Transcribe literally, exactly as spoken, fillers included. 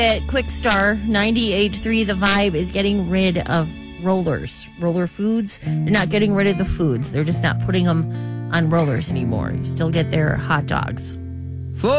At Quick Star ninety-eight point three, the vibe is getting rid of rollers, roller foods. They're not getting rid of the foods. They're just not putting them on rollers anymore. You still get their hot dogs.